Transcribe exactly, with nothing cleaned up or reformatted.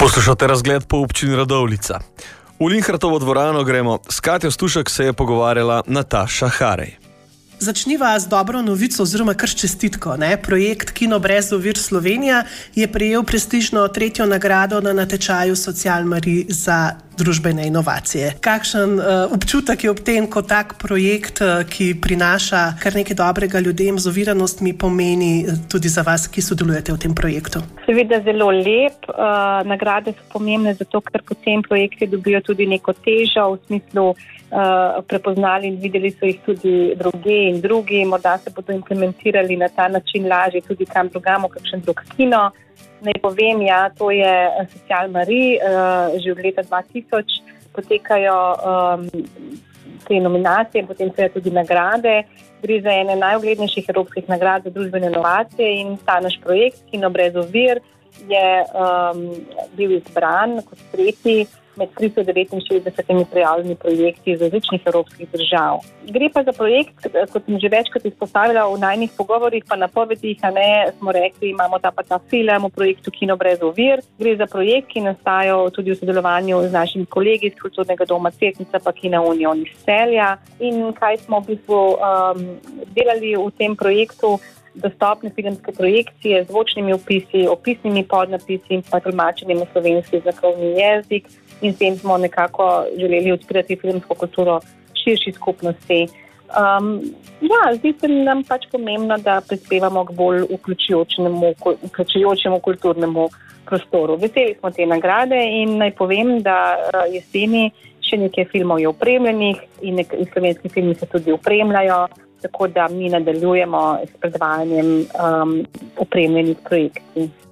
Poslušate Razgled po občini Radovljica. V Linhartovo dvorano gremo. S Katjo Stušek se je pogovarjala Nataša Harej. Začniva z dobro novico oziroma kar čestitko. Ne? Projekt Kino brez ovir Slovenija je prejel prestižno tretjo nagrado na natečaju Social Marie za družbene inovacije. Kakšen uh, občutek je ob tem, ko tak projekt, uh, ki prinaša kar nekaj dobrega ljudem z oviranostmi, pomeni tudi za vas, ki sodelujete v tem projektu? Seveda zelo lep. Uh, nagrade so pomembne zato, ker potem projekti dobijo tudi neko težo v smislu uh, prepoznali in videli so jih tudi druge in drugi. Morda se bodo implementirali na ta način lažje tudi kam drugamo, kakšen drug kino. Naj povem, ja, to je Social Marie, uh, že od leta dva tisoč potekajo um, te nominacije, potem so tudi nagrade. Gre za ene najuglednejših evropskih nagrad za družbene inovacije in ta naš projekt Kino brez ovir je um, bil izbran kot tretji med tristo devetinšestdesetimi prijavljenimi projekti iz različnih evropskih držav. Gre pa za projekt, kot sem že večkrat izpostavila v najnih pogovorih, pa napovedih, a ne, smo rekli, imamo ta pa ta film v projektu Kino brez ovir. Gre za projekt, ki nastajal tudi v sodelovanju z našimi kolegi iz Kulturnega doma Cerknica pa Kina Union iz Celja. In kaj smo v bistvu um, delali v tem projektu? Dostopne filmske projekcije z zvočnimi opisi, opisnimi podnapisi in pa tolmačenjem v slovenski znakovni jezik. In s tem smo nekako želeli odpirati filmsko kulturo širši skupnosti. Um, ja, zdi se nam pač pomembno, da prispevamo k bolj vključujočemu, vključujočemu kulturnemu prostoru. Veseli smo te nagrade in naj povem, da jeseni še nekaj filmov je opremljenih in, nek- in slovenski filmi se tudi opremljajo, tako da mi nadaljujemo s predvajanjem um, opremljenih projekcij.